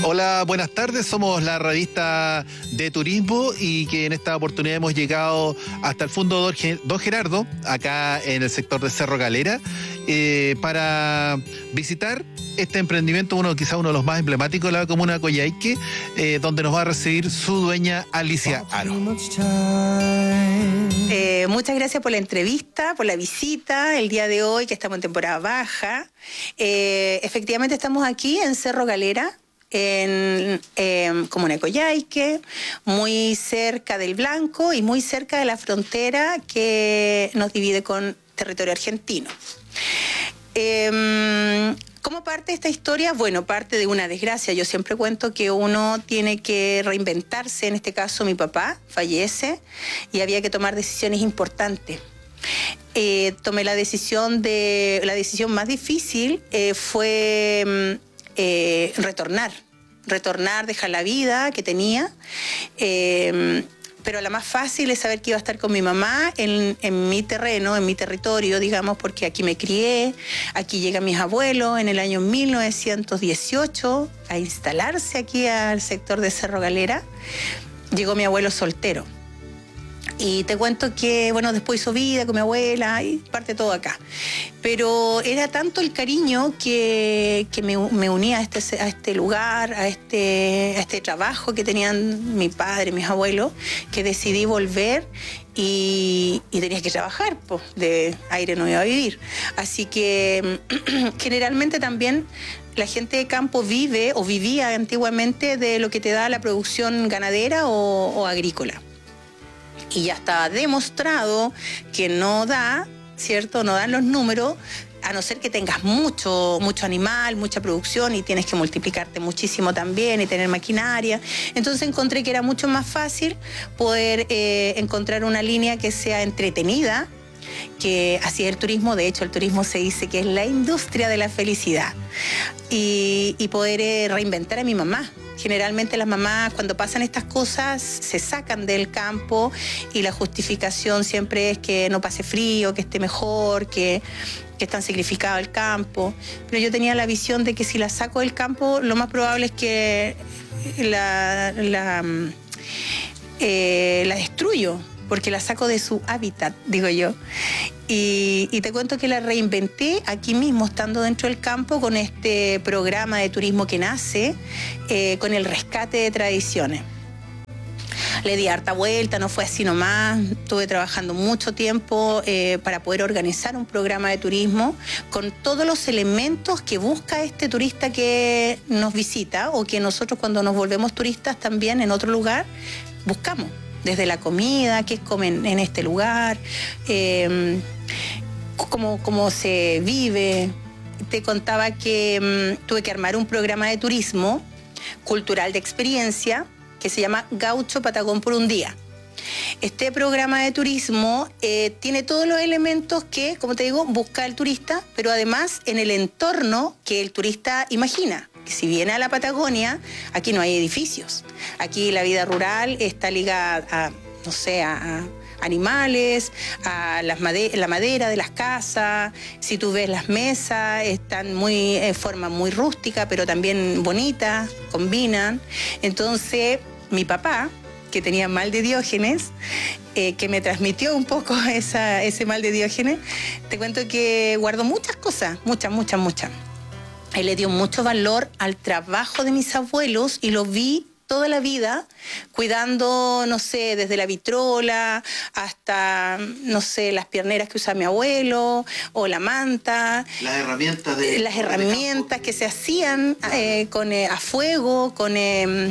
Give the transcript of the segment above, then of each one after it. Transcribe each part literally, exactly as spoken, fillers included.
Hola, buenas tardes. Somos la revista de turismo y que en esta oportunidad hemos llegado hasta el Fondo Don Gerardo, acá en el sector de Cerro Galera, eh, para visitar este emprendimiento, uno quizá uno de los más emblemáticos de la comuna de Coyhaique, eh, donde nos va a recibir su dueña Alicia Aro. Eh, muchas gracias por la entrevista, por la visita el día de hoy, que estamos en temporada baja. Eh, efectivamente estamos aquí en Cerro Galera, en eh, comuna de Coyhaique, muy cerca del Blanco y muy cerca de la frontera que nos divide con territorio argentino. Eh, ¿Cómo parte esta historia? Bueno, parte de una desgracia. Yo siempre cuento que uno tiene que reinventarse. En este caso, mi papá fallece y había que tomar decisiones importantes. Eh, tomé la decisión de... La decisión más difícil eh, fue eh, retornar. Retornar, dejar la vida que tenía. Eh, pero la más fácil es saber que iba a estar con mi mamá en, en mi terreno, en mi territorio, digamos, porque aquí me crié, aquí llegan mis abuelos en el año mil novecientos dieciocho a instalarse aquí al sector de Cerro Galera. Llegó mi abuelo soltero. Y te cuento que, bueno, después hizo vida con mi abuela y parte todo acá. Pero era tanto el cariño que, que me, me unía a este, a este lugar, a este, a este trabajo que tenían mi padre, mis abuelos, que decidí volver y, y tenía que trabajar, pues, de aire no iba a vivir. Así que generalmente también la gente de campo vive o vivía antiguamente de lo que te da la producción ganadera o, o agrícola. Y ya está demostrado que no da, ¿cierto? No dan los números, a no ser que tengas mucho, mucho animal, mucha producción y tienes que multiplicarte muchísimo también y tener maquinaria. Entonces encontré que era mucho más fácil poder eh, encontrar una línea que sea entretenida, que así es el turismo. De hecho, el turismo se dice que es la industria de la felicidad. Y, y poder eh, reinventar a mi mamá. Generalmente las mamás, cuando pasan estas cosas, se sacan del campo y la justificación siempre es que no pase frío, que esté mejor, que, que es tan sacrificado el campo. Pero yo tenía la visión de que si la saco del campo, lo más probable es que la, la, eh, la destruyo, porque la saco de su hábitat, digo yo. Y, y te cuento que la reinventé aquí mismo, estando dentro del campo, con este programa de turismo que nace, eh, con el rescate de tradiciones. Le di harta vuelta, no fue así nomás. Estuve trabajando mucho tiempo eh, para poder organizar un programa de turismo con todos los elementos que busca este turista que nos visita o que nosotros cuando nos volvemos turistas también en otro lugar buscamos. Desde la comida, qué comen en este lugar, eh, cómo, cómo se vive. Te contaba que um, tuve que armar un programa de turismo cultural de experiencia que se llama Gaucho Patagón por un día. Este programa de turismo eh, tiene todos los elementos que, como te digo, busca el turista, pero además en el entorno que el turista imagina. Que si viene a la Patagonia, aquí no hay edificios. Aquí la vida rural está ligada a, no sé, a, a animales, a las made- la madera de las casas. Si tú ves las mesas, están muy en forma muy rústica, pero también bonitas, combinan. Entonces, mi papá, que tenía mal de Diógenes, eh, que me transmitió un poco esa, ese mal de Diógenes, te cuento que guardó muchas cosas, muchas, muchas, muchas. Él le dio mucho valor al trabajo de mis abuelos y lo vi toda la vida cuidando, no sé, desde la vitrola hasta, no sé, las pierneras que usaba mi abuelo o la manta. Las herramientas de... Las herramientas que se hacían eh, con, eh, a fuego, con... Eh,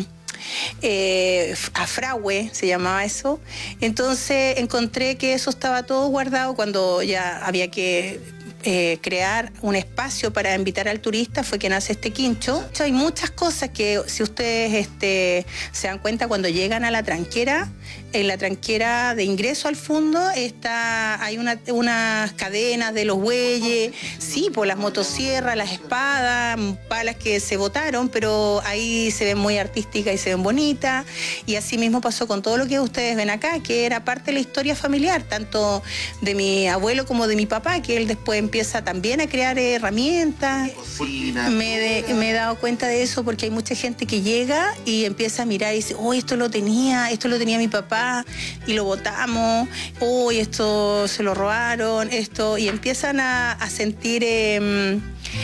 Eh, a fragüe se llamaba eso. Entonces encontré que eso estaba todo guardado cuando ya había que eh, crear un espacio para invitar al turista, fue que nace este quincho. Hay muchas cosas que si ustedes este, se dan cuenta cuando llegan a la tranquera, en la tranquera de ingreso al fondo está, hay una, unas cadenas de los bueyes, sí, por las motosierras, las espadas, palas que se botaron, pero ahí se ven muy artísticas y se ven bonitas. Y así mismo pasó con todo lo que ustedes ven acá, que era parte de la historia familiar, tanto de mi abuelo como de mi papá, que él después empieza también a crear herramientas. Cocina. Me, de, me he dado cuenta de eso porque hay mucha gente que llega y empieza a mirar y dice, oh, esto lo tenía, esto lo tenía mi papá y lo botamos, oh, esto se lo robaron, esto, y empiezan a, a sentir eh,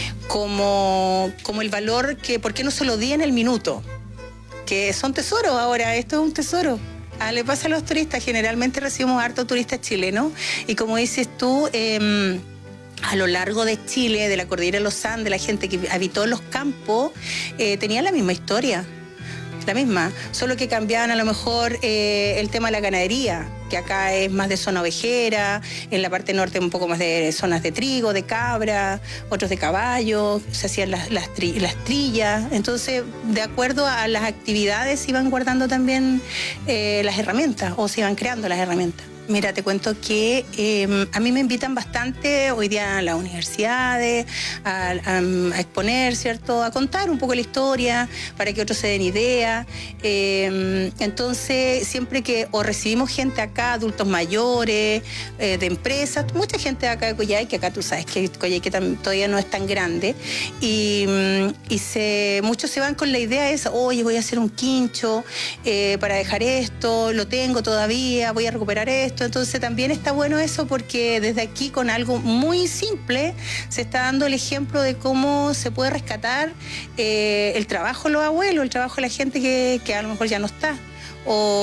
como, como el valor que, ¿por qué no se lo di en el minuto? Que son tesoros ahora, esto es un tesoro. Ah, le pasa a los turistas, generalmente recibimos harto turistas chilenos y como dices tú, eh, a lo largo de Chile, de la cordillera de los Andes, la gente que habitó en los campos eh, tenía la misma historia, la misma, solo que cambiaban a lo mejor eh, el tema de la ganadería, que acá es más de zona ovejera, en la parte norte un poco más de zonas de trigo, de cabra, otros de caballo, se hacían las, las, tri, las trillas, entonces de acuerdo a las actividades se iban guardando también eh, las herramientas o se iban creando las herramientas. Mira, te cuento que eh, a mí me invitan bastante hoy día a las universidades, a, a, a exponer, ¿cierto? A contar un poco la historia para que otros se den idea. Eh, entonces, siempre que o recibimos gente acá, adultos mayores, eh, de empresas, mucha gente de acá de Coyhaique, que acá tú sabes que Coyhaique todavía no es tan grande, y, y se, muchos se van con la idea esa, oye, voy a hacer un quincho eh, para dejar esto, lo tengo todavía, voy a recuperar esto. Entonces también está bueno eso porque desde aquí con algo muy simple se está dando el ejemplo de cómo se puede rescatar eh, el trabajo de los abuelos, el trabajo de la gente que, que a lo mejor ya no está. O,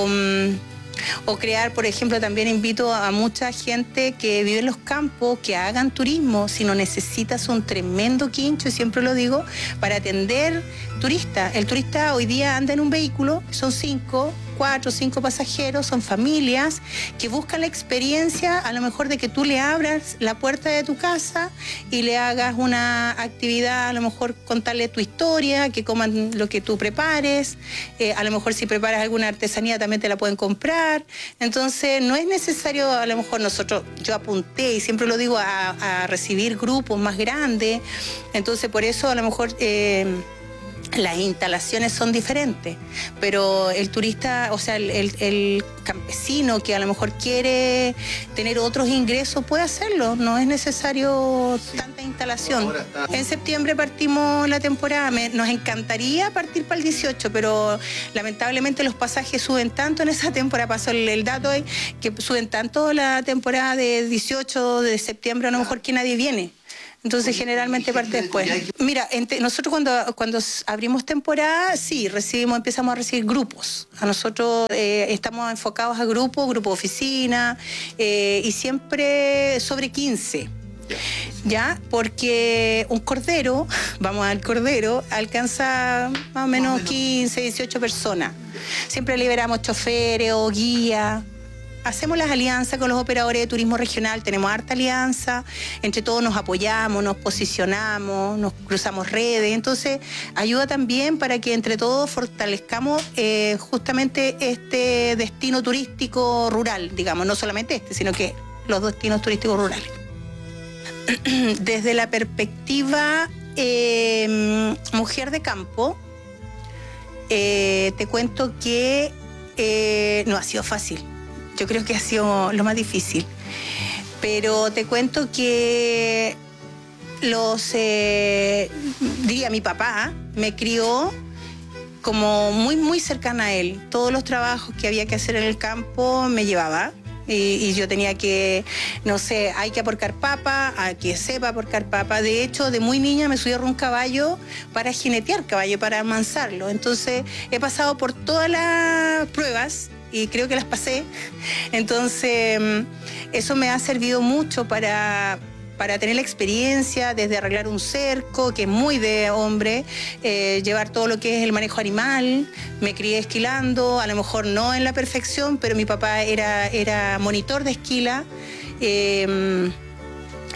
o crear, por ejemplo, también invito a mucha gente que vive en los campos que hagan turismo. Si no necesitas un tremendo quincho, y siempre lo digo, para atender turistas. El turista hoy día anda en un vehículo, son cinco, cuatro, cinco pasajeros, son familias que buscan la experiencia, a lo mejor de que tú le abras la puerta de tu casa y le hagas una actividad, a lo mejor contarle tu historia, que coman lo que tú prepares, eh, a lo mejor si preparas alguna artesanía también te la pueden comprar. Entonces no es necesario, a lo mejor nosotros, yo apunté y siempre lo digo, a, a recibir grupos más grandes, entonces por eso a lo mejor eh, las instalaciones son diferentes, pero el turista, o sea, el, el, el campesino que a lo mejor quiere tener otros ingresos puede hacerlo, no es necesario sí. tanta instalación. En septiembre partimos la temporada, Me, nos encantaría partir para el dieciocho, pero lamentablemente los pasajes suben tanto en esa temporada, pasó el, el dato hoy, que suben tanto la temporada de dieciocho de septiembre, a lo mejor que nadie viene. Entonces generalmente parte después. Mira, ente, nosotros cuando, cuando abrimos temporada, sí, recibimos, empezamos a recibir grupos. A nosotros eh, estamos enfocados a grupos, grupo de oficina, eh, y siempre sobre quince. ¿Ya? Porque un cordero, vamos al cordero, alcanza más o menos quince, dieciocho personas. Siempre liberamos choferes o guías. Hacemos las alianzas con los operadores de turismo regional, tenemos harta alianza, entre todos nos apoyamos, nos posicionamos, nos cruzamos redes, entonces ayuda también para que entre todos fortalezcamos eh, justamente este destino turístico rural, digamos, no solamente este, sino que los destinos turísticos rurales. Desde la perspectiva eh, mujer de campo, eh, te cuento que eh, no ha sido fácil. Yo creo que ha sido lo más difícil. Pero te cuento que los, eh, diría mi papá, me crió como muy, muy cercana a él. Todos los trabajos que había que hacer en el campo me llevaba. Y, y yo tenía que, no sé, hay que aporcar papa, hay que sepa aporcar papa. De hecho, de muy niña me subí a un caballo para jinetear caballo, para amansarlo. Entonces, he pasado por todas las pruebas y creo que las pasé. Entonces, eso me ha servido mucho para, para tener la experiencia desde arreglar un cerco, que es muy de hombre, eh, llevar todo lo que es el manejo animal. Me crié esquilando, a lo mejor no en la perfección, pero mi papá era, era monitor de esquila. Eh,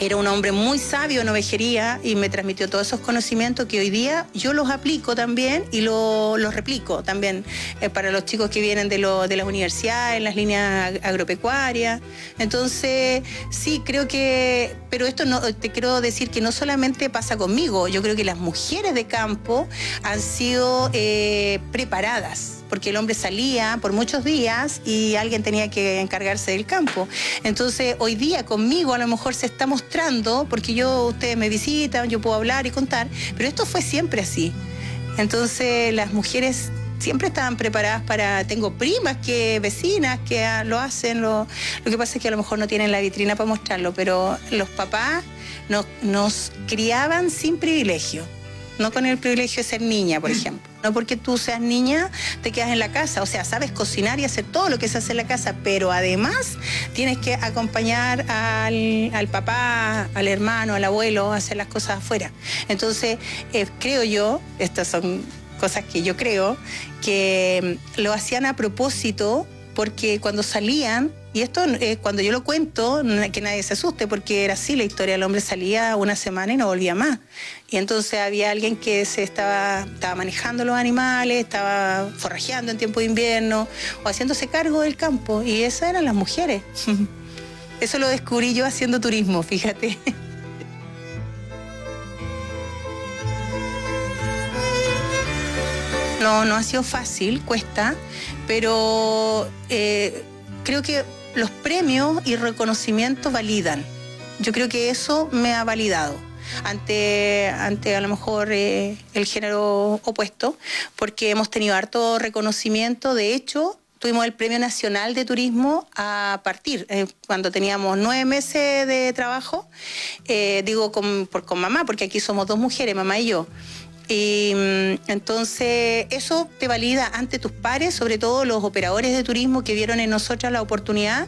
Era un hombre muy sabio en ovejería y me transmitió todos esos conocimientos que hoy día yo los aplico también y lo- los replico también eh, para los chicos que vienen de, lo- de las universidades, en las líneas ag- agropecuarias. Entonces, sí, creo que, pero esto no, te quiero decir que no solamente pasa conmigo, yo creo que las mujeres de campo han sido eh, preparadas, porque el hombre salía por muchos días y alguien tenía que encargarse del campo. Entonces, hoy día conmigo a lo mejor se está mostrando, porque yo, ustedes me visitan, yo puedo hablar y contar, pero esto fue siempre así. Entonces, las mujeres siempre estaban preparadas para... Tengo primas, que vecinas que ah, lo hacen, lo, lo que pasa es que a lo mejor no tienen la vitrina para mostrarlo, pero los papás nos, nos criaban sin privilegio. No con el privilegio de ser niña, por ejemplo. No porque tú seas niña, te quedas en la casa. O sea, sabes cocinar y hacer todo lo que se hace en la casa, pero además tienes que acompañar al, al papá, al hermano, al abuelo a hacer las cosas afuera. Entonces, eh, creo yo, estas son cosas que yo creo, que lo hacían a propósito, porque cuando salían, y esto eh, cuando yo lo cuento, que nadie se asuste, porque era así la historia, el hombre salía una semana y no volvía más. Y entonces había alguien que se estaba, estaba manejando los animales, estaba forrajeando en tiempo de invierno, o haciéndose cargo del campo, y esas eran las mujeres. Eso lo descubrí yo haciendo turismo, fíjate. No, no ha sido fácil, cuesta, pero eh, creo que los premios y reconocimientos validan. Yo creo que eso me ha validado ante, ante a lo mejor eh, el género opuesto, porque hemos tenido harto reconocimiento. De hecho, tuvimos el Premio Nacional de Turismo a partir, eh, cuando teníamos nueve meses de trabajo, eh, digo con, por, con mamá, porque aquí somos dos mujeres, mamá y yo. Y entonces eso te valida ante tus pares, sobre todo los operadores de turismo que vieron en nosotras la oportunidad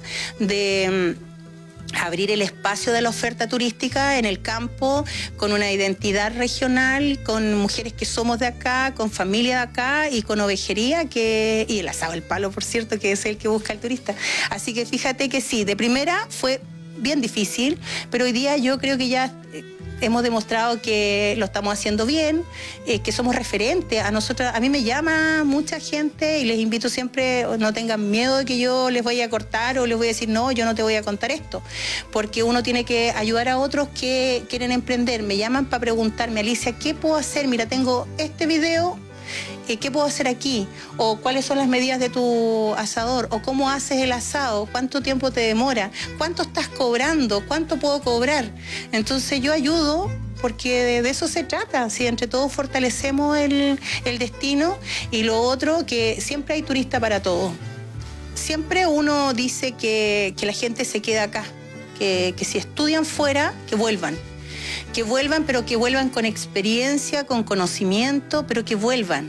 de abrir el espacio de la oferta turística en el campo con una identidad regional, con mujeres que somos de acá, con familia de acá y con ovejería que, y el asado al palo, por cierto, que es el que busca el turista. Así que fíjate que sí, de primera fue bien difícil, pero hoy día yo creo que ya hemos demostrado que lo estamos haciendo bien, eh, que somos referentes. A nosotros, a mí me llama mucha gente y les invito siempre, no tengan miedo de que yo les vaya a cortar o les voy a decir, no, yo no te voy a contar esto, porque uno tiene que ayudar a otros que quieren emprender. Me llaman para preguntarme, Alicia, ¿qué puedo hacer? Mira, tengo este video, ¿qué puedo hacer aquí? O cuáles son las medidas de tu asador, o cómo haces el asado, cuánto tiempo te demora, cuánto estás cobrando, cuánto puedo cobrar. Entonces yo ayudo, porque de, de eso se trata, si entre todos fortalecemos el, el destino. Y lo otro, que siempre hay turista para todo. Siempre uno dice que, que la gente se queda acá, que, que si estudian fuera, que vuelvan. Que vuelvan, pero que vuelvan con experiencia, con conocimiento, pero que vuelvan.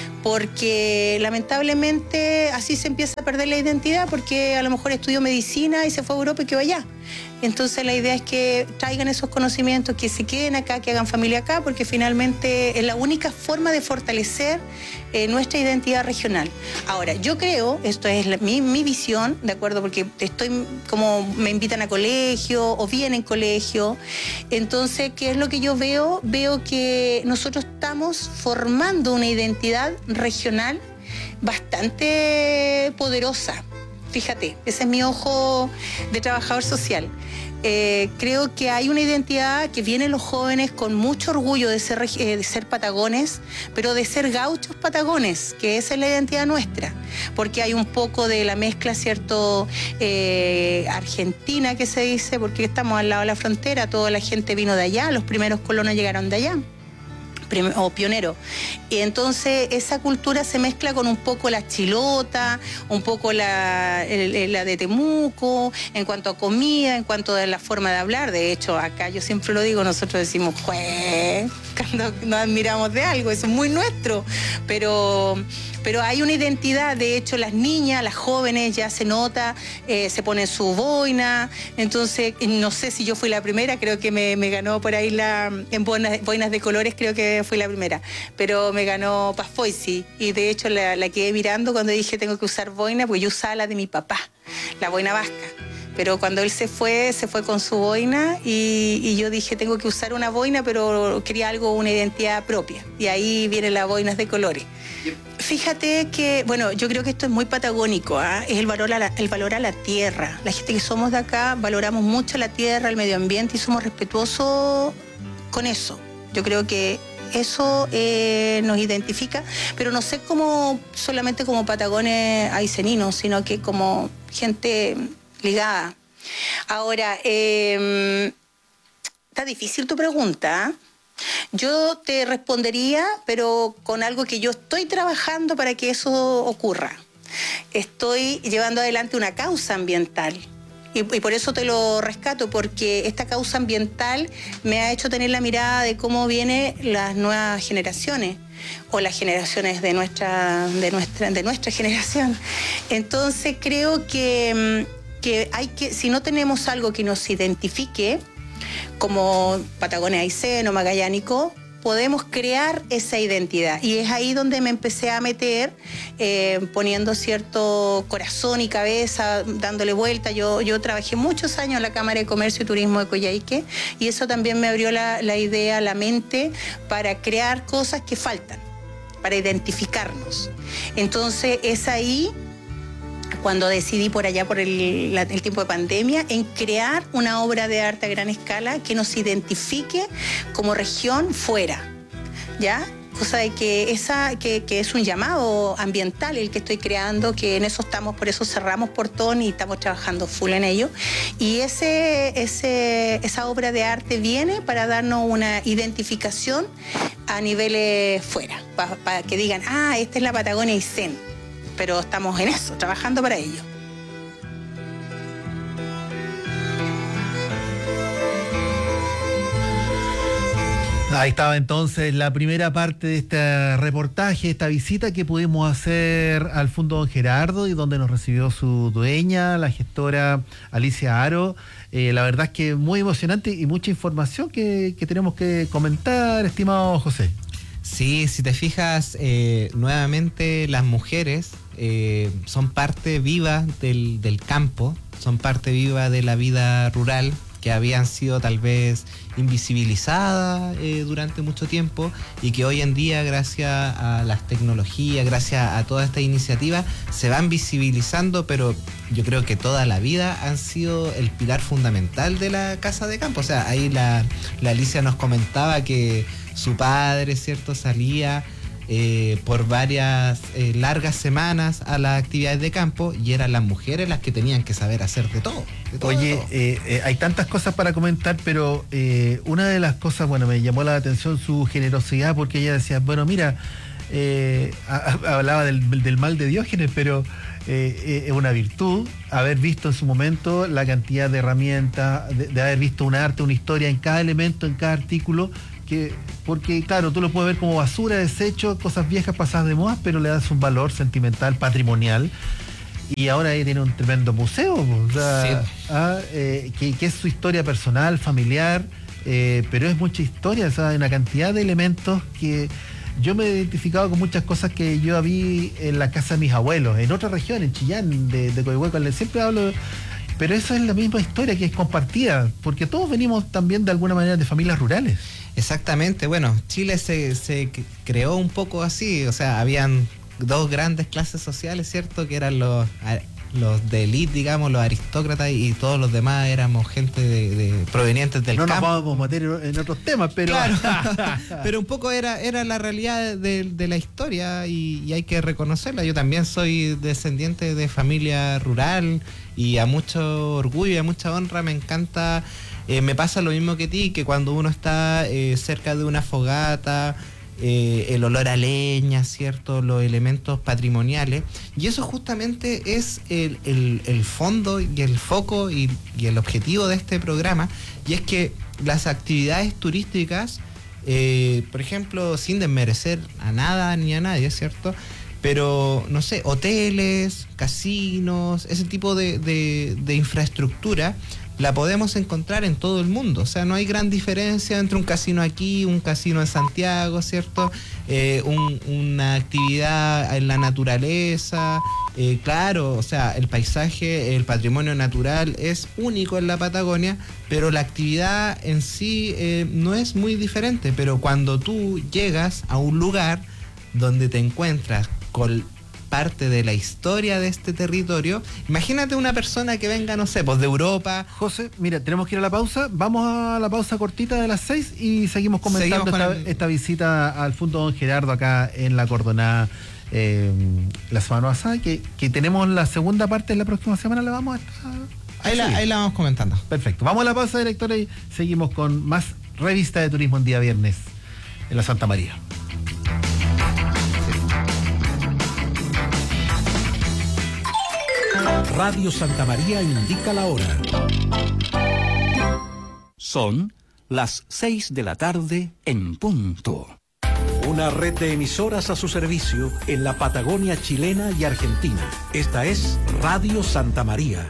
Porque lamentablemente así se empieza a perder la identidad, porque a lo mejor estudió medicina y se fue a Europa y quedó allá. Entonces la idea es que traigan esos conocimientos, que se queden acá, que hagan familia acá, porque finalmente es la única forma de fortalecer eh, nuestra identidad regional. Ahora, yo creo, esto es la, mi, mi visión, ¿de acuerdo? Porque estoy, como me invitan a colegio o vienen colegio, entonces, ¿qué es lo que yo veo? Veo que nosotros estamos formando una identidad regional bastante poderosa. Fíjate, ese es mi ojo de trabajador social. Eh, creo que hay una identidad que vienen los jóvenes con mucho orgullo de ser, eh, de ser patagones, pero de ser gauchos patagones, que esa es la identidad nuestra, porque hay un poco de la mezcla, ¿cierto?, eh, argentina, que se dice, porque estamos al lado de la frontera, toda la gente vino de allá, los primeros colonos llegaron de allá, o pionero. Y entonces esa cultura se mezcla con un poco la chilota, un poco la, el, la de Temuco, en cuanto a comida, en cuanto a la forma de hablar. De hecho, acá yo siempre lo digo, nosotros decimos jue, cuando nos admiramos de algo, eso es muy nuestro, pero, pero hay una identidad. De hecho, las niñas, las jóvenes, ya se nota, eh, se ponen su boina. Entonces, no sé si yo fui la primera, creo que me, me ganó por ahí la, en boinas, boinas de colores, creo que fui la primera, pero me ganó Pasfoisi, y de hecho la, la quedé mirando cuando dije tengo que usar boina, porque yo usaba la de mi papá, la boina vasca. pero cuando él se fue, se fue con su boina y, y yo dije, tengo que usar una boina, pero quería algo, una identidad propia. Y ahí vienen las boinas de colores. Fíjate que, bueno, yo creo que esto es muy patagónico, ¿eh? Es el valor, a la, el valor a la tierra. La gente que somos de acá valoramos mucho la tierra, el medio ambiente y somos respetuosos con eso. Yo creo que eso eh, nos identifica, pero no sé cómo solamente como patagones aiceninos, sino que como gente ligada. Ahora, eh, está difícil tu pregunta, ¿eh? Yo te respondería, pero con algo que yo estoy trabajando para que eso ocurra. Estoy llevando adelante una causa ambiental. Y, y por eso te lo rescato, porque esta causa ambiental me ha hecho tener la mirada de cómo vienen las nuevas generaciones o las generaciones de nuestra, de nuestra, de nuestra generación. Entonces creo que, que hay que, si no tenemos algo que nos identifique, como Patagonia Aysén o Magallánico, podemos crear esa identidad. Y es ahí donde me empecé a meter, eh, poniendo cierto corazón y cabeza, dándole vuelta. Yo, yo trabajé muchos años en la Cámara de Comercio y Turismo de Coyhaique y eso también me abrió la, la idea, la mente, para crear cosas que faltan, para identificarnos. Entonces es ahí cuando decidí por allá, por el, la, el tiempo de pandemia, en crear una obra de arte a gran escala que nos identifique como región fuera, ¿ya? Cosa de que, esa, que, que es un llamado ambiental el que estoy creando, que en eso estamos, por eso cerramos Portón y estamos trabajando full en ello. Y ese, ese, esa obra de arte viene para darnos una identificación a niveles fuera, para, para que digan, ah, esta es la Patagonia Aysén. Pero estamos en eso, trabajando para ello. Ahí estaba entonces la primera parte de este reportaje, esta visita que pudimos hacer al Fundo Don Gerardo y donde nos recibió su dueña, la gestora Alicia Aro. Eh, la verdad es que muy emocionante y mucha información que, que tenemos que comentar, estimado José. Sí, si te fijas, eh, nuevamente las mujeres eh, son parte viva del, del campo, son parte viva de la vida rural, que habían sido tal vez invisibilizadas eh, durante mucho tiempo y que hoy en día, gracias a las tecnologías, gracias a toda esta iniciativa, se van visibilizando, pero yo creo que toda la vida han sido el pilar fundamental de la casa de campo. O sea, ahí la, la Alicia nos comentaba que su padre, ¿cierto?, salía eh, por varias eh, largas semanas a las actividades de campo y eran las mujeres las que tenían que saber hacer de todo. De todo Oye, de todo. Eh, eh, hay tantas cosas para comentar, pero eh, una de las cosas, bueno, me llamó la atención su generosidad, porque ella decía, bueno, mira, eh, a, a, hablaba del, del mal de Diógenes, pero eh, es una virtud haber visto en su momento la cantidad de herramientas, de, de haber visto un arte, una historia en cada elemento, en cada artículo, que porque claro, tú lo puedes ver como basura, desecho, cosas viejas pasadas de moda, pero le das un valor sentimental, patrimonial, y ahora ahí tiene un tremendo museo, o sea, sí. ah, eh, que, que es su historia personal, familiar, eh, pero es mucha historia, o sea, hay una cantidad de elementos que yo me he identificado con muchas cosas que yo vi en la casa de mis abuelos, en otra región, en Chillán, de, de Coihueco, siempre hablo. Pero eso es la misma historia que es compartida, porque todos venimos también de alguna manera de familias rurales. Exactamente, bueno, Chile se, se creó un poco así, o sea, habían dos grandes clases sociales, ¿cierto? Que eran los, los de élite, digamos, los aristócratas, y todos los demás éramos gente de, de provenientes del no campo. No nos vamos a meter en otros temas, pero... Claro, pero un poco era, era la realidad de, de la historia y, y hay que reconocerla. Yo también soy descendiente de familia rural y a mucho orgullo y a mucha honra me encanta. Eh, me pasa lo mismo que ti, que cuando uno está eh, cerca de una fogata, eh, el olor a leña, ¿cierto?, los elementos patrimoniales, y eso justamente es el, el, el fondo y el foco y, y el objetivo de este programa, y es que las actividades turísticas, eh, por ejemplo, sin desmerecer a nada ni a nadie, ¿cierto?, pero, no sé, hoteles, casinos, ese tipo de, de, de infraestructura la podemos encontrar en todo el mundo. O sea, no hay gran diferencia entre un casino aquí, un casino en Santiago, ¿cierto? Eh, un, una actividad en la naturaleza. Eh, claro, o sea, el paisaje, el patrimonio natural es único en la Patagonia, pero la actividad en sí eh, no es muy diferente. Pero cuando tú llegas a un lugar donde te encuentras con parte de la historia de este territorio, imagínate una persona que venga, no sé, pues de Europa. José, mira, tenemos que ir a la pausa, vamos a la pausa cortita de las seis y seguimos comentando seguimos esta, el... esta visita al Fundo Don Gerardo acá en la Cordonada, eh, la semana pasada, que, que tenemos la segunda parte la próxima semana, la vamos a estar... Ahí la, ahí la vamos comentando. Perfecto, vamos a la pausa, directora, y seguimos con más revista de turismo en día viernes en la Santa María. Radio Santa María indica la hora. Son las seis de la tarde en punto. Una red de emisoras a su servicio en la Patagonia chilena y argentina. Esta es Radio Santa María.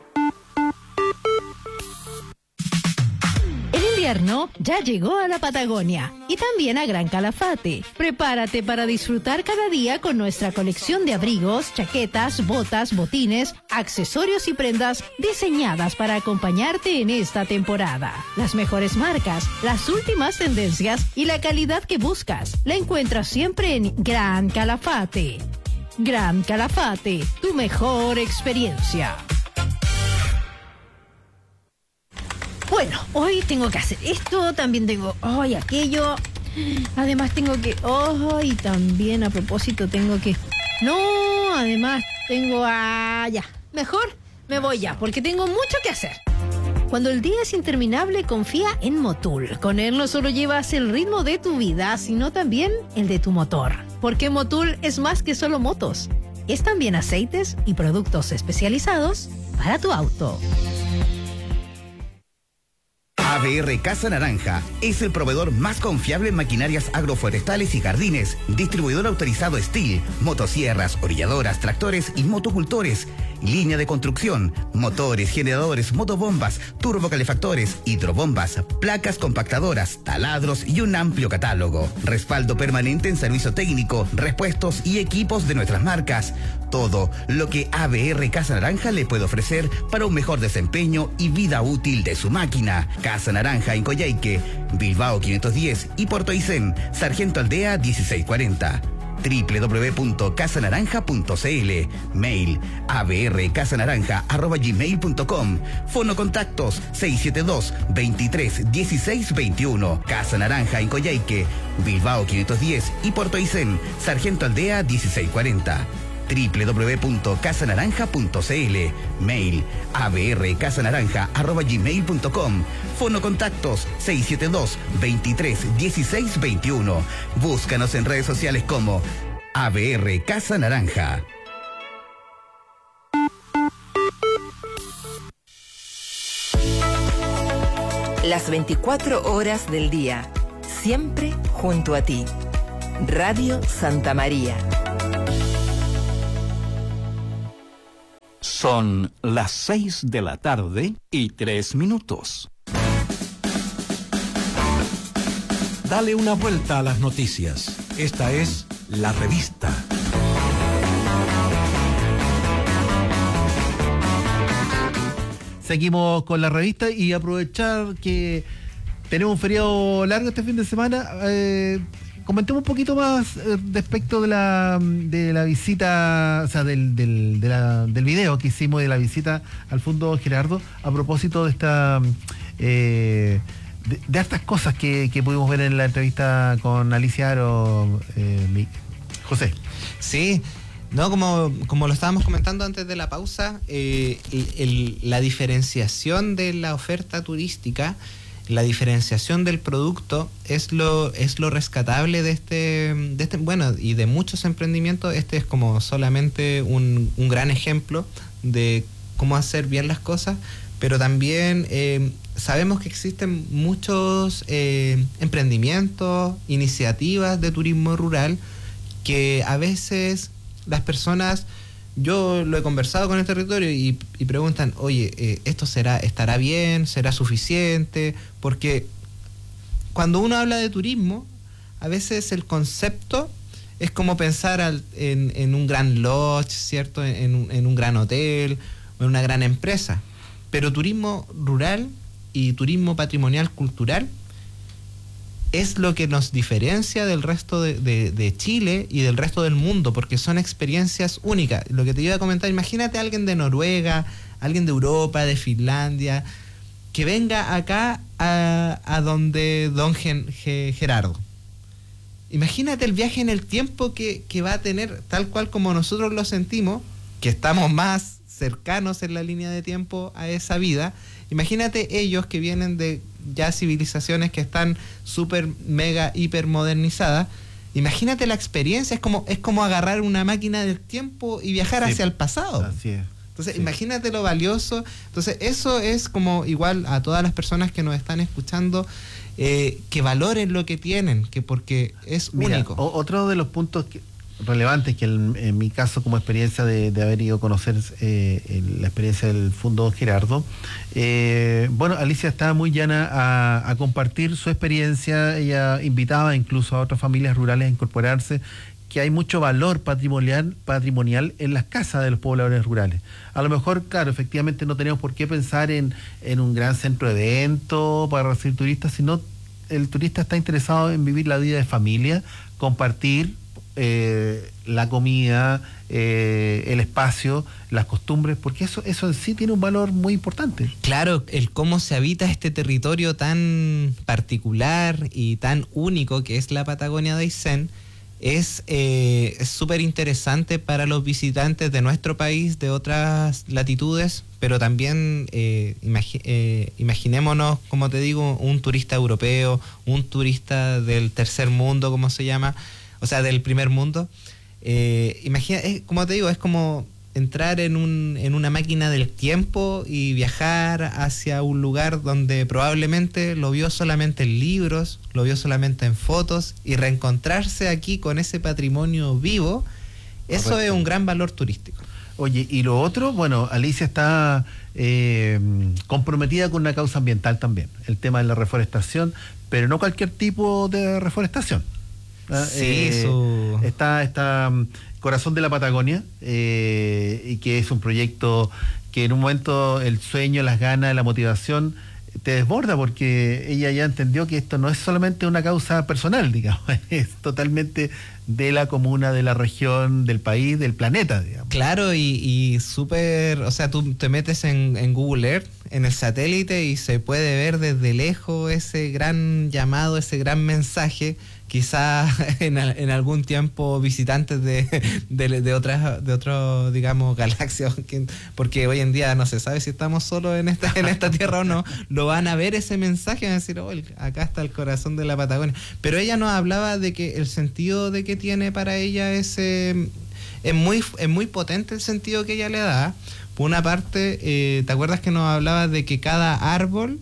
Ya llegó a la Patagonia y también a Gran Calafate. Prepárate para disfrutar cada día con nuestra colección de abrigos, chaquetas, botas, botines, accesorios y prendas diseñadas para acompañarte en esta temporada. Las mejores marcas, las últimas tendencias y la calidad que buscas la encuentras siempre en Gran Calafate. Gran Calafate, tu mejor experiencia. Bueno, hoy tengo que hacer esto, también tengo hoy oh, aquello, además tengo que, oh, y también a propósito tengo que, no, además tengo, ah, ya, mejor me voy ya, porque tengo mucho que hacer. Cuando el día es interminable, confía en Motul. Con él no solo llevas el ritmo de tu vida, sino también el de tu motor. Porque Motul es más que solo motos, es también aceites y productos especializados para tu auto. A B R Casa Naranja es el proveedor más confiable en maquinarias agroforestales y jardines, distribuidor autorizado Steel, motosierras, orilladoras, tractores y motocultores, línea de construcción, motores, generadores, motobombas, turbocalefactores, hidrobombas, placas compactadoras, taladros y un amplio catálogo. Respaldo permanente en servicio técnico, repuestos y equipos de nuestras marcas. Todo lo que A B R Casa Naranja le puede ofrecer para un mejor desempeño y vida útil de su máquina. Casa Naranja en Coyhaique, Bilbao quinientos diez y Puerto Aysén, Sargento Aldea dieciséis cuarenta. doble u doble u doble u punto casa naranja punto c l. Mail abrcasanaranja arroba gmail punto com. Fono contactos seis siete dos, veintitrés, dieciséis veintiuno. Casa Naranja en Coyhaique, Bilbao quinientos diez y Puerto Aysén, Sargento Aldea dieciséis cuarenta. doble u doble u doble u punto casa naranja punto c l. Mail abrcasanaranja arroba gmail punto com. Fono contactos seis siete dos, veintitrés, dieciséis veintiuno. Búscanos en redes sociales como A B R Casa Naranja. Las veinticuatro horas del día, siempre junto a ti. Radio Santa María. Son las seis de la tarde y tres minutos. Dale una vuelta a las noticias. Esta es La Revista. Seguimos con la revista y aprovechar que tenemos un feriado largo este fin de semana. Eh, comentemos un poquito más eh, respecto de la de la visita, o sea, del, del, de la, del video que hicimos de la visita al Fundo Gerardo, a propósito de esta eh, de, de estas cosas que, que pudimos ver en la entrevista con Alicia Aro, eh, mi, José. Sí, no, como, como lo estábamos comentando antes de la pausa, eh, el, el, la diferenciación de la oferta turística, la diferenciación del producto es lo es lo rescatable de este, de este bueno, y de muchos emprendimientos. Este es como solamente un, un gran ejemplo de cómo hacer bien las cosas, pero también eh, sabemos que existen muchos eh, emprendimientos, iniciativas de turismo rural que a veces las personas yo lo he conversado con el territorio y, y preguntan, oye, eh, ¿esto será estará bien? ¿Será suficiente? Porque cuando uno habla de turismo, a veces el concepto es como pensar al, en, en un gran lodge, ¿cierto? En, en, un, en un gran hotel, o en una gran empresa. Pero turismo rural y turismo patrimonial cultural es lo que nos diferencia del resto de, de, de Chile y del resto del mundo, porque son experiencias únicas. Lo que te iba a comentar, imagínate a alguien de Noruega, alguien de Europa, de Finlandia, que venga acá a, a donde don Gen, Ge, Gerardo. Imagínate el viaje en el tiempo que, que va a tener, tal cual como nosotros lo sentimos, que estamos más cercanos en la línea de tiempo a esa vida. Imagínate ellos que vienen de ya civilizaciones que están súper, mega, hiper modernizadas. Imagínate la experiencia, es como, es como agarrar una máquina del tiempo y viajar sí, hacia el pasado. Así es. Entonces, sí. imagínate lo valioso. Entonces, eso es como igual a todas las personas que nos están escuchando, eh, que valoren lo que tienen, que porque es Mira, único. O, otro de los puntos que, relevantes que en, en mi caso como experiencia de, de haber ido a conocer eh, el, la experiencia del Fundo Don Gerardo, eh, bueno, Alicia estaba muy llana a, a compartir su experiencia. Ella invitaba incluso a otras familias rurales a incorporarse, que hay mucho valor patrimonial, patrimonial en las casas de los pobladores rurales. A lo mejor, claro, efectivamente no tenemos por qué pensar en, en un gran centro de eventos para recibir turistas, sino el turista está interesado en vivir la vida de familia, compartir eh, la comida, eh, el espacio, las costumbres, porque eso, eso en sí tiene un valor muy importante. Claro, el cómo se habita este territorio tan particular y tan único que es la Patagonia de Aysén, es eh, súper interesante para los visitantes de nuestro país, de otras latitudes, pero también eh, imagi eh, imaginémonos, como te digo, un turista europeo, un turista del tercer mundo, como se llama, o sea, del primer mundo. Eh, imagina, es, como te digo, es como entrar en, un, en una máquina del tiempo y viajar hacia un lugar donde probablemente lo vio solamente en libros, lo vio solamente en fotos, y reencontrarse aquí con ese patrimonio vivo, eso Correcto. Es un gran valor turístico. Oye, y lo otro, bueno, Alicia está eh, comprometida con una causa ambiental también, el tema de la reforestación, pero no cualquier tipo de reforestación. ¿Ah? Sí, eh, su... está, está Corazón de la Patagonia, eh, y que es un proyecto que en un momento el sueño, las ganas, la motivación te desborda, porque ella ya entendió que esto no es solamente una causa personal, digamos, es totalmente de la comuna, de la región, del país, del planeta, digamos. Claro, y, y súper, o sea, tú te metes en, en Google Earth, en el satélite, y se puede ver desde lejos ese gran llamado, ese gran mensaje. Quizás en, en algún tiempo visitantes de, de, de otras, de otros, digamos, galaxias, porque hoy en día no se sabe si estamos solos en esta, en esta tierra o no, lo van a ver ese mensaje, van a decir, oh, acá está el corazón de la Patagonia. Pero ella nos hablaba de que el sentido de que tiene para ella es, eh, es, muy, es muy potente el sentido que ella le da. Por una parte, eh, ¿te acuerdas que nos hablaba de que cada árbol...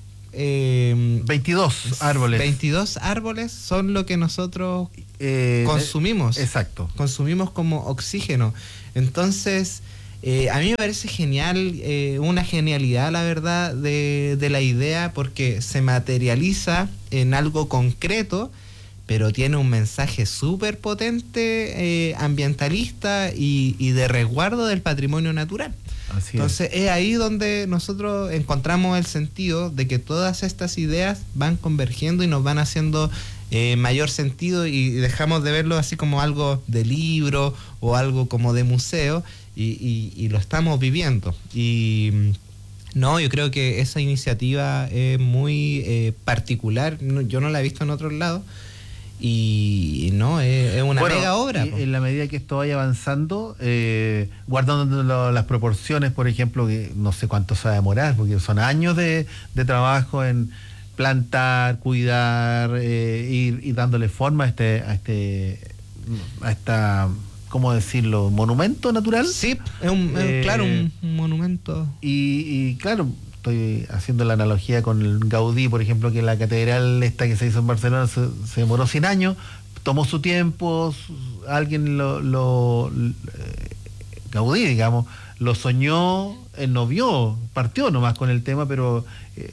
Eh, veintidós árboles. veintidós árboles son lo que nosotros eh, consumimos. Exacto. Consumimos como oxígeno. Entonces, eh, a mí me parece genial, eh, una genialidad, la verdad, de, de la idea, porque se materializa en algo concreto, pero tiene un mensaje súper potente, eh, ambientalista y, y de resguardo del patrimonio natural. Así Entonces es. es ahí donde nosotros encontramos el sentido de que todas estas ideas van convergiendo y nos van haciendo eh, mayor sentido, y dejamos de verlo así como algo de libro o algo como de museo, y, y, y lo estamos viviendo. Y no, yo creo que esa iniciativa es muy eh, particular, no, yo no la he visto en otros lados. Y no, es, es una bueno, mega obra. En la medida que esto vaya avanzando, eh, guardando lo, las proporciones, por ejemplo, que no sé cuánto se va a demorar, porque son años de, de trabajo en plantar, cuidar, eh, ir, ir dándole forma a este, a este, a esta, ¿cómo decirlo? ¿Monumento natural? Sí, es un, eh, es, claro, un, un monumento. Y, y claro, estoy haciendo la analogía con el Gaudí, por ejemplo, que la catedral esta que se hizo en Barcelona se, se demoró cien años, tomó su tiempo, su, alguien lo, lo Gaudí, digamos, lo soñó, él no vio, partió nomás con el tema, pero eh,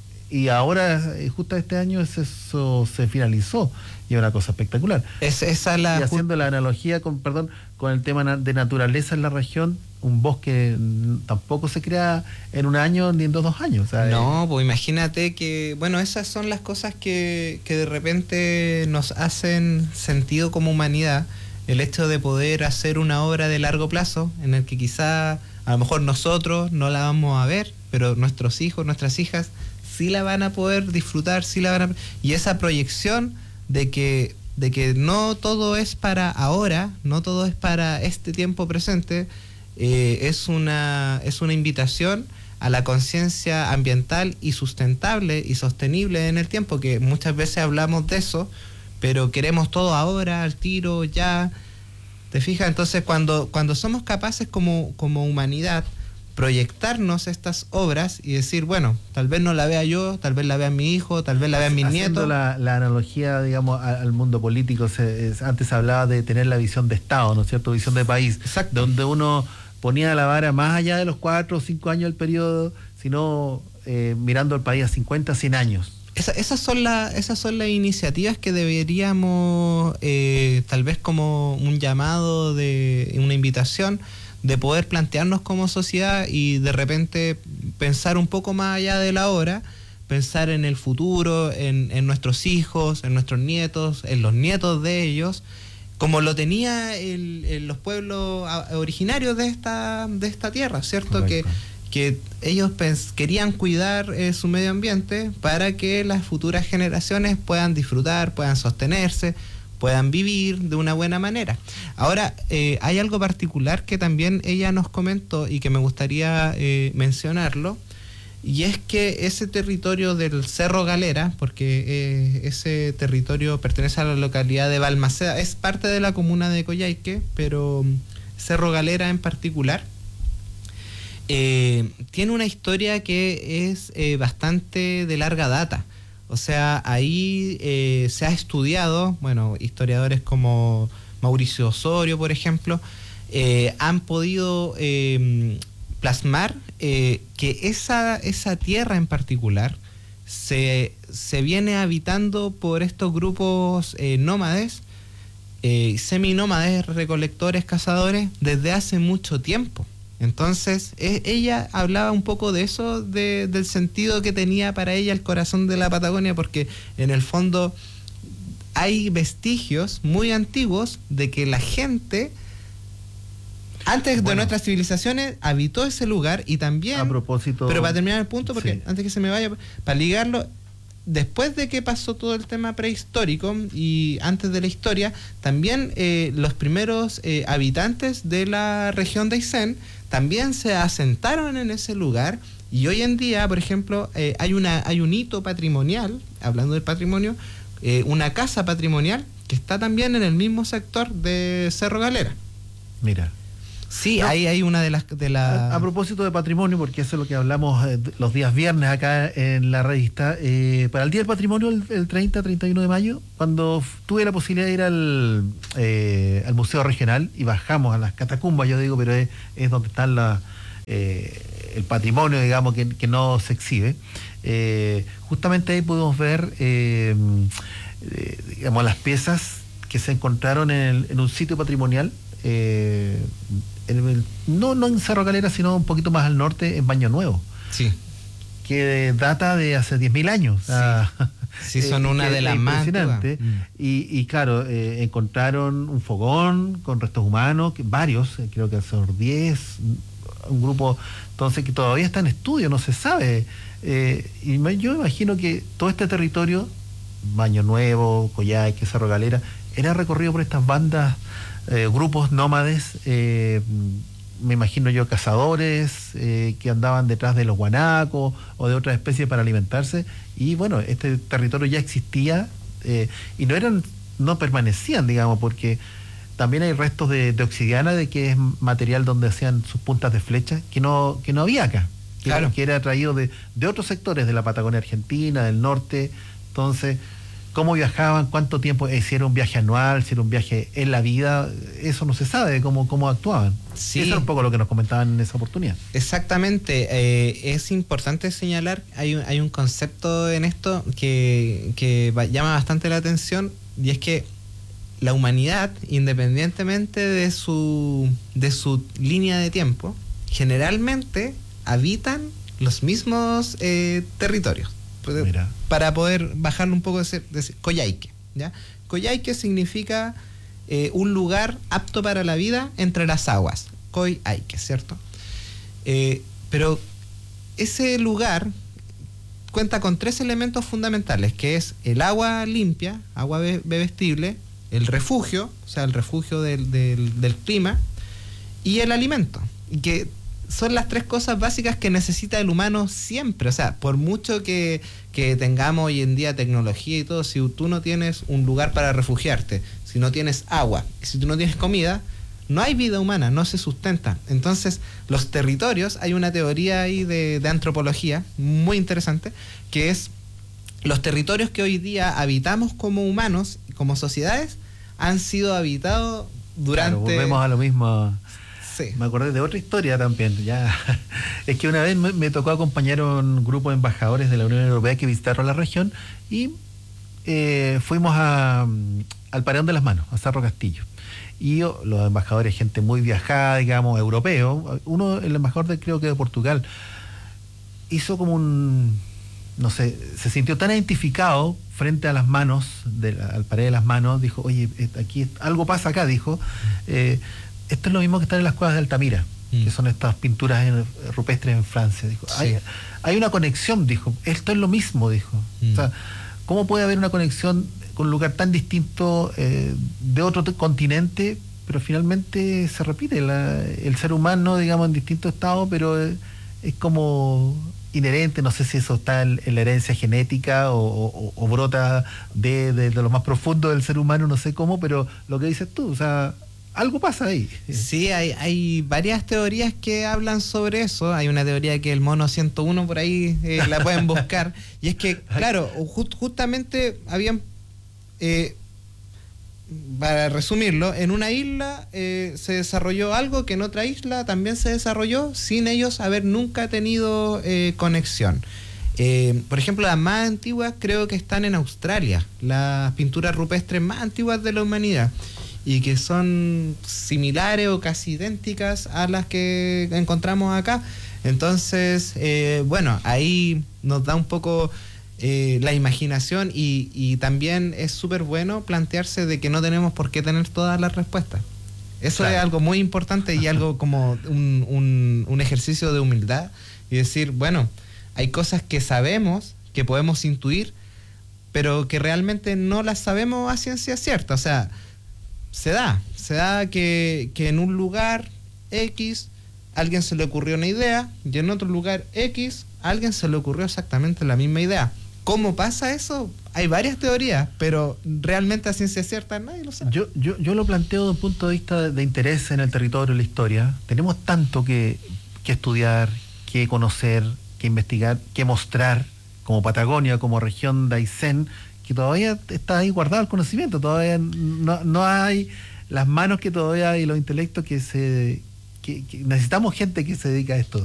y ahora, eh, justo este año, eso se finalizó, y es una cosa espectacular. Es, esa la y haciendo la analogía con, perdón, con el tema na- de naturaleza en la región, un bosque mm, tampoco se crea en un año ni en dos, dos años. O sea, No, pues imagínate que, bueno, esas son las cosas que, que de repente nos hacen sentido como humanidad, el hecho de poder hacer una obra de largo plazo, en el que quizá a lo mejor nosotros no la vamos a ver, pero nuestros hijos, nuestras hijas, sí la van a poder disfrutar, sí la van a... Y esa proyección de que, de que no todo es para ahora, no todo es para este tiempo presente, eh, es una, es una invitación a la conciencia ambiental y sustentable y sostenible en el tiempo, que muchas veces hablamos de eso, pero queremos todo ahora, al tiro, ya. ¿Te fijas? Entonces, cuando, cuando somos capaces como, como humanidad proyectarnos estas obras y decir, bueno, tal vez no la vea yo, tal vez la vea mi hijo, tal vez la vean mis Haciendo nietos. La, la analogía, digamos, al, al mundo político, se, es, antes se hablaba de tener la visión de Estado, ¿no es cierto? Visión de país. Exacto. Donde uno ponía la vara más allá de los cuatro o cinco años del periodo, sino eh, mirando el país a cincuenta, cien años. Esa, esas, son la, esas son las iniciativas que deberíamos, eh, tal vez como un llamado, de una invitación, de poder plantearnos como sociedad y de repente pensar un poco más allá de la hora, pensar en el futuro, en, en nuestros hijos, en nuestros nietos, en los nietos de ellos, como lo tenía el, el, los pueblos originarios de esta, de esta tierra, ¿cierto? Que que ellos pens- querían cuidar eh, su medio ambiente para que las futuras generaciones puedan disfrutar, puedan sostenerse, puedan vivir de una buena manera. Ahora, eh, hay algo particular que también ella nos comentó y que me gustaría eh, mencionarlo, y es que ese territorio del Cerro Galera, porque eh, ese territorio pertenece a la localidad de Balmaceda, es parte de la comuna de Coyhaique, pero Cerro Galera en particular, Eh, tiene una historia que es eh, bastante de larga data. O sea, ahí eh, se ha estudiado, bueno, historiadores como Mauricio Osorio, por ejemplo, eh, han podido eh, plasmar eh, que esa, esa tierra en particular se, se viene habitando por estos grupos eh, nómades, eh, seminómades, recolectores, cazadores, desde hace mucho tiempo. Entonces, eh, ella hablaba un poco de eso, de, del sentido que tenía para ella el corazón de la Patagonia, porque en el fondo hay vestigios muy antiguos de que la gente, antes bueno, de nuestras civilizaciones, habitó ese lugar y también... A propósito... Pero para terminar el punto, porque sí. antes que se me vaya, para ligarlo... Después de que pasó todo el tema prehistórico y antes de la historia, también eh, los primeros eh, habitantes de la región de Aysén también se asentaron en ese lugar, y hoy en día, por ejemplo, eh, hay una hay un hito patrimonial, hablando del patrimonio, eh, una casa patrimonial que está también en el mismo sector de Cerro Galera. Mira. Sí, no, ahí hay una de las... De la... a, a propósito de patrimonio, porque eso es lo que hablamos eh, los días viernes acá en la revista, eh, para el Día del Patrimonio, el, el treinta, treinta y uno de mayo, cuando f- tuve la posibilidad de ir al, eh, al Museo Regional y bajamos a las catacumbas, yo digo, pero es, es donde está la, eh, el patrimonio, digamos, que, que no se exhibe. Eh, justamente ahí pudimos ver, eh, eh, digamos, las piezas que se encontraron en, el, en un sitio patrimonial, eh, en el, no, no en Cerro Galera, sino un poquito más al norte, en Baño Nuevo. Sí. Que data de hace diez mil años. Sí, ah, sí son una de las más impresionante. Mm. Y, y claro, eh, encontraron un fogón con restos humanos, que, varios, eh, creo que son diez, un grupo, entonces, que todavía está en estudio, no se sabe. Eh, y me, yo imagino que todo este territorio, Baño Nuevo, Coyhaique, Cerro Galera, era recorrido por estas bandas, eh, grupos nómades, eh, me imagino yo, cazadores eh, que andaban detrás de los guanacos o de otras especies para alimentarse, y bueno, este territorio ya existía, eh, y no eran, no permanecían, digamos, porque también hay restos de, de obsidiana, de que es material donde hacían sus puntas de flecha, que no, que no había acá, que, claro, que era traído de, de otros sectores de la Patagonia Argentina, del norte. Entonces, cómo viajaban, cuánto tiempo, eh, si era un viaje anual, si era un viaje en la vida, eso no se sabe, cómo, cómo actuaban. Sí. Eso es un poco lo que nos comentaban en esa oportunidad. Exactamente, eh, es importante señalar, hay un, hay un concepto en esto que, que va, llama bastante la atención, y es que la humanidad, independientemente de su, de su línea de tiempo, generalmente habitan los mismos eh, territorios. Mira. Para poder bajarlo un poco, de, de Coyhaique, ¿ya? Coyhaique significa eh, un lugar apto para la vida entre las aguas. Coyhaique, ¿cierto? Eh, pero ese lugar cuenta con tres elementos fundamentales, que es el agua limpia, agua be- bebestible, el refugio, o sea, el refugio del, del, del clima, y el alimento, y que son las tres cosas básicas que necesita el humano siempre. O sea, por mucho que, que tengamos hoy en día tecnología y todo, si tú no tienes un lugar para refugiarte, si no tienes agua, si tú no tienes comida, no hay vida humana, no se sustenta. Entonces, los territorios, hay una teoría ahí de, de antropología muy interesante, que es los territorios que hoy día habitamos como humanos, como sociedades, han sido habitados durante... Claro, volvemos a lo mismo. Sí. Me acordé de otra historia también. Ya. Es que una vez me, me tocó acompañar a un grupo de embajadores de la Unión Europea que visitaron la región y eh, fuimos a, al Paredón de las Manos, a Cerro Castillo. Y yo, los embajadores, gente muy viajada, digamos, europeo. Uno, el embajador de, creo que de Portugal, hizo como un... no sé, se sintió tan identificado frente a las manos, de la, al Pared de las Manos, dijo, oye, aquí algo pasa acá, dijo, eh, esto es lo mismo que estar en las cuevas de Altamira, mm. que son estas pinturas en, rupestres en Francia, dijo, sí. hay, hay una conexión, dijo, esto es lo mismo, dijo, mm. o sea, ¿cómo puede haber una conexión con un lugar tan distinto eh, de otro t- continente, pero finalmente se repite, la, el ser humano, digamos, en distintos estados, pero eh, es como... inherente, no sé si eso está en, en la herencia genética o, o, o brota de, de, de lo más profundo del ser humano, no sé cómo, pero lo que dices tú, o sea, algo pasa ahí. Sí, hay, hay varias teorías que hablan sobre eso. Hay una teoría que el mono ciento uno por ahí eh, la pueden buscar, y es que, claro, just, justamente habían... Eh, para resumirlo, en una isla eh, se desarrolló algo que en otra isla también se desarrolló sin ellos haber nunca tenido eh, conexión. Eh, por ejemplo, las más antiguas creo que están en Australia, las pinturas rupestres más antiguas de la humanidad, y que son similares o casi idénticas a las que encontramos acá. Entonces, eh, bueno, ahí nos da un poco... Eh, la imaginación y, y también es súper bueno plantearse de que no tenemos por qué tener todas las respuestas. Eso claro. Es algo muy importante y algo como un, un, un ejercicio de humildad y decir, bueno, hay cosas que sabemos, que podemos intuir, pero que realmente no las sabemos a ciencia cierta. O sea, se da, se da que, que en un lugar X a alguien se le ocurrió una idea y en otro lugar X a alguien se le ocurrió exactamente la misma idea. ¿Cómo pasa eso? Hay varias teorías, pero realmente a ciencia cierta nadie lo sabe. Yo, yo, yo lo planteo desde un punto de vista de, de interés en el territorio y la historia. Tenemos tanto que, que estudiar, que conocer, que investigar, que mostrar, como Patagonia, como región de Aysén, que todavía está ahí guardado el conocimiento, todavía no, no hay las manos que todavía y los intelectos que se... Que, que necesitamos gente que se dedica a esto.